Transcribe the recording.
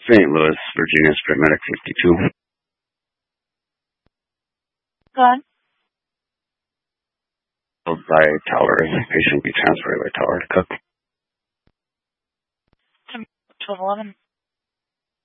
St. Louis, Virginia, Sprint Medic 52. Go on. By Tower. Patient be transferred by Tower to Cook. 1211.